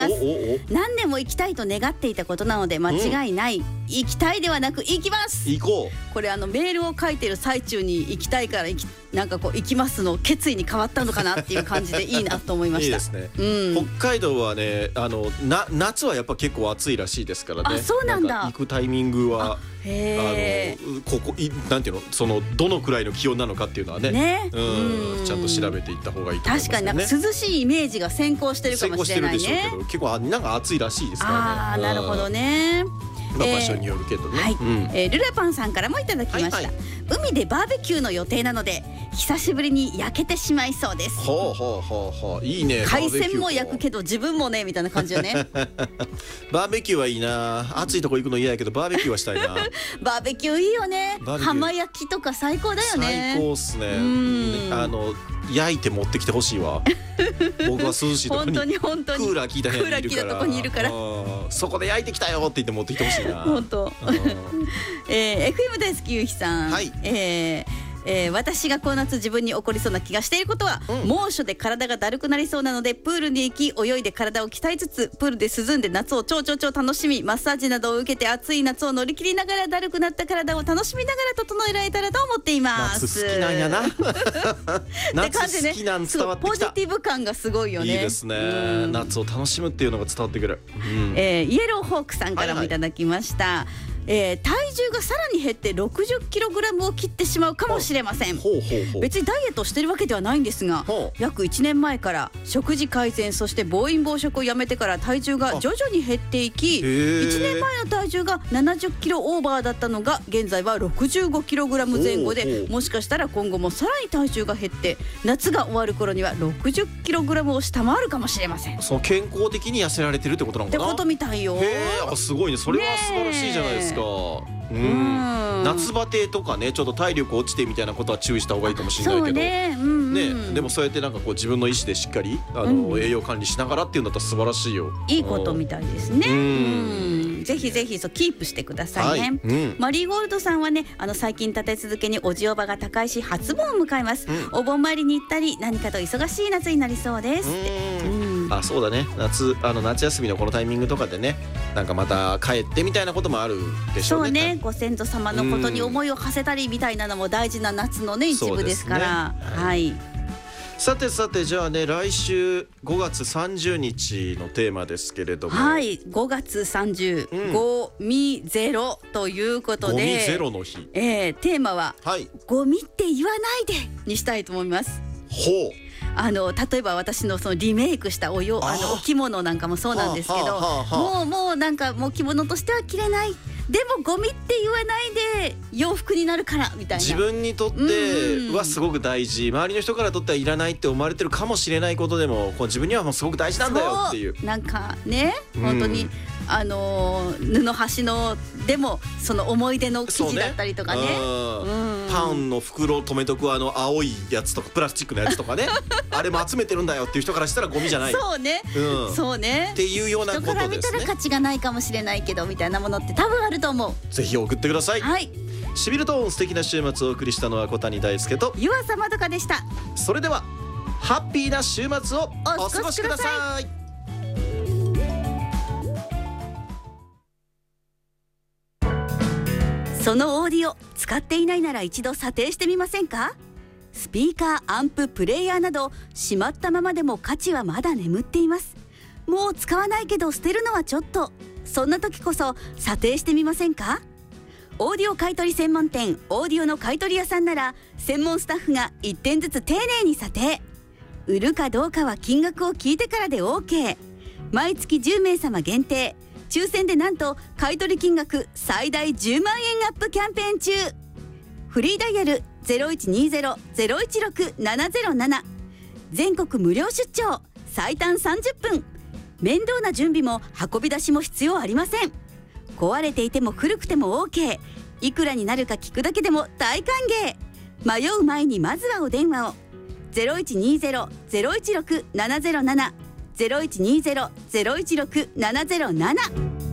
何年も行きたいと願っていたことなので間違いない、行きたいではなく行きます。 行こう。 これメールを書いてる最中に行きたいからなんかこう行きますの決意に変わったのかなっていう感じでいいなと思いました。 いいですね、北海道はね夏はやっぱ結構暑いらしいですからね。 あ、そうなんだ。 行くタイミングはなんていうの、そのどのくらいの気温なのかっていうのはね、ちゃんと調べていった方がいいと思いますね。 確かになんか涼しいイメージが先行してるかもしれないね。 先行してるでしょうけど、結構なんか暑いらしいですからね。 ああ、なるほどね。 場所によるけどね。 ルラパンさんからもいただきました。海でバーベキューの予定なので久しぶりに焼けてしまいそうです。 いいね。 海鮮も焼くけど自分もねみたいな感じよね。 バーベキューはいいな。暑いとこ行くの嫌やけどバーベキューはしたいな。 バーベキューいいよね。浜焼きとか最高だよね。 最高っすね。焼いて持ってきてほしいわ。僕は涼しいとこにクーラー効いた部屋にいるから、そこで焼いてきたよって言って持ってきてほしいな。 本当。FM 大好きゆうひさん、私がこの夏自分に起こりそうな気がしていることは、猛暑で体がだるくなりそうなのでプールに行き泳いで体を鍛えつつプールで涼んで夏を超楽しみマッサージなどを受けて暑い夏を乗り切りながらだるくなった体を楽しみながら整えられたらと思っています。 夏好きなんやな。夏好きなん伝わってきた。 ポジティブ感がすごいよね。 いいですね。夏を楽しむっていうのが伝わってくる。 イエローホークさんからもいただきました。体重がさらに減って 60kg を切ってしまうかもしれません。別にダイエットしてるわけではないんですが、約1年前から食事改善、そして暴飲暴食をやめてから体重が徐々に減っていき、1年前の体重が 70kg オーバーだったのが現在は 65kg 前後で、もしかしたら今後もさらに体重が減って夏が終わる頃には 60kg を下回るかもしれません。 そう、健康的に痩せられてるってことなのかな。 ってことみたいよ。 すごいね。それは素晴らしいじゃないですか。夏バテとかね、ちょっと体力落ちてみたいなことは注意した方がいいかもしれないけどね。でもそうやってなんかこう自分の意思でしっかり栄養管理しながらっていうんだったら素晴らしいよ。 いいことみたいですね。ぜひぜひキープしてくださいね。マリーゴールドさんはね、最近立て続けにおじおばが高いし初盆を迎えます。お盆参りに行ったり何かと忙しい夏になりそうです。 あ、そうだね。夏休みのこのタイミングとかでね、なんかまた帰ってみたいなこともあるでしょうね。 そうね、ご先祖様のことに思いを馳せたりみたいなのも大事な夏のね一部ですから。さてじゃあね、来週5月30日のテーマですけれども、 5月30、ゴミゼロということで、 ゴミゼロの日、 テーマは、ゴミって言わないでにしたいと思います。例えば私のそのリメイクしたお着物なんかもそうなんですけど、もうなんかもう着物としては着れない、でもゴミって言わないで洋服になるからみたいな。 自分にとってはすごく大事、周りの人からとってはいらないって思われてるかもしれないことでも、こう自分にはもうすごく大事なんだよっていう。 なんかね、本当に布端のでもその思い出の生地だったりとかね、 パンの袋を止めとく青いやつとかプラスチックのやつとかねあれも集めてるんだよっていう人からしたらゴミじゃない。 そうねっていうようなことですね。 人から見たら価値がないかもしれないけどみたいなものって多分あると思う。 ぜひ送ってください。しびるトーン素敵な週末をお送りしたのは小谷大輔と湯浅まどかでした。 それではハッピーな週末をお過ごしください。 そのオーディオ使っていないなら一度査定してみませんか？スピーカー、アンプ、プレイヤーなどしまったままでも価値はまだ眠っています。もう使わないけど捨てるのはちょっと、そんな時こそ査定してみませんか？オーディオ買取専門店オーディオの買取屋さんなら専門スタッフが1点ずつ丁寧に査定。売るかどうかは金額を聞いてからで OK。 毎月10名様限定、抽選でなんと買取金額最大10万円アップキャンペーン中。フリーダイヤル 0120-016-707、 全国無料出張、最短30分。面倒な準備も運び出しも必要ありません。壊れていても古くても OK。 いくらになるか聞くだけでも大歓迎。迷う前にまずはお電話を。 0120-016-707 0120-016-707